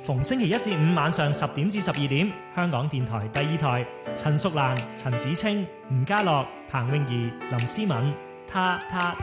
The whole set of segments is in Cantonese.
逢星期一至五晚上10點至12點，香港電台第二台，陳淑蘭、陳子清、吳家樂、彭詠儀、林思敏，他。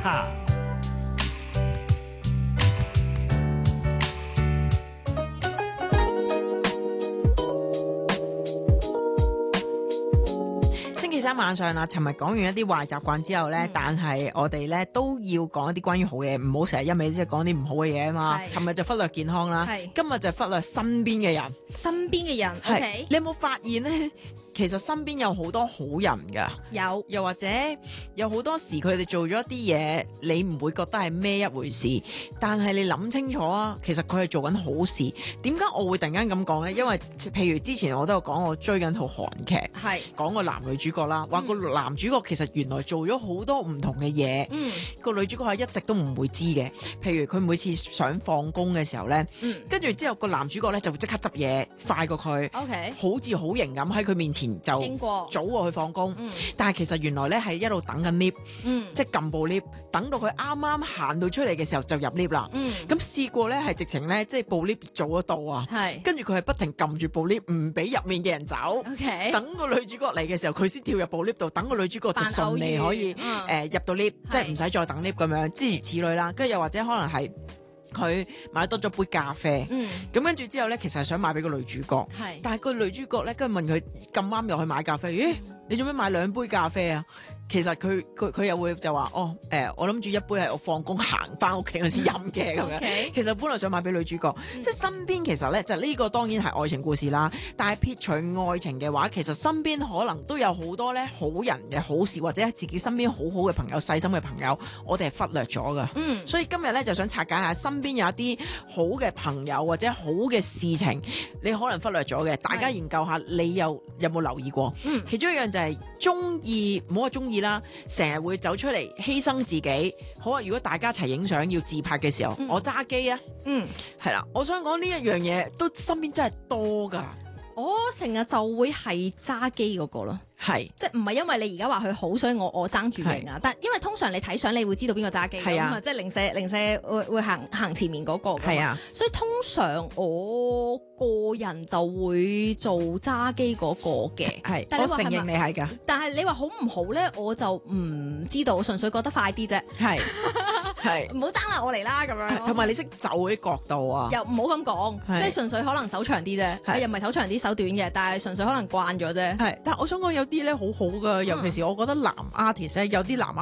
星期三晚上啦，尋日講完一啲壞習慣之後呢，但係我哋呢都要講一啲關於好嘢，唔好成日一味即係講啲唔好嘅嘢啊嘛。尋日就忽略健康啦，今日就忽略身邊嘅人。 身邊嘅人，OK， 你有冇發現呢？其實身邊有好多好人㗎，又或者有好多時佢哋做咗一啲嘢，你唔會覺得係咩一回事，但係你諗清楚啊，其實佢係做緊好事。點解我會突然間咁講呢？因為譬如之前我都有講，我追緊套韓劇，講個男女主角啦，話個男主角其實原來做咗好多唔同嘅嘢，個女主角係一直都唔會知嘅。譬如佢每次想放工嘅時候呢，跟住之後個男主角呢就會即刻執嘢快過佢，好似好型咁喺佢面前就早過去放工，但係其實原來咧係一路等緊 lift，即係撳部 lift，等到佢啱啱行到出嚟嘅時候就入 lift 啦。咁試過咧係直情咧，即係部 lift 做得到啊，跟住佢係不停撳住部 lift，唔俾入面嘅人走，等個女主角嚟嘅時候佢先跳入部 lift 度，等個女主角就順利可以入到 lift，即係唔使再等 lift 咁樣，諸如此類啦。跟住又或者可能係佢買多咗杯咖啡，咁跟住之後咧，其實係想買俾個女主角，但係個女主角咧跟住問佢咁啱又去買咖啡，咦？你做咩買2杯咖啡啊？其實佢又會就話我諗住一杯係我放工行翻屋企嗰時飲嘅咁樣。其實本來想買俾女主角，即係身邊其實咧就呢個當然係愛情故事啦。但係撇除愛情嘅話，其實身邊可能都有好多咧好人嘅好事，或者自己身邊好好嘅朋友、細心嘅朋友，我哋係忽略咗噶。所以今日咧就想拆解下身邊有一啲好嘅朋友或者好嘅事情，你可能忽略咗嘅，大家研究下，你有冇留意過？其中一樣就係中意，唔好話中意啦，成日會走出嚟犧牲自己。好啊，如果大家一齊影相要自拍嘅時候，我揸機啊，係啦，我想講呢一樣嘢都身邊真係多噶。 我成日就會係揸機嗰個咯，即係唔係因為你而家話佢好，所以我爭住型啊。但因為通常你睇相，你會知道邊個揸機㗎嘛，即係零舍會行前面嗰個㗎嘛。所以通常我個人就會做揸機嗰個嘅。但我承認你係㗎。但係你話好唔好咧，我就唔知道，純粹覺得快啲啫。唔好爭啦，我嚟啦咁樣。 同埋你識就嗰啲角度啊， 又唔好咁講，即係純粹可能手長啲啫，又唔係手長啲手短嘅，但係純粹可能慣咗啫。 但係我想講有啲咧好好噶，尤其是我覺得男 artist 咧，有啲男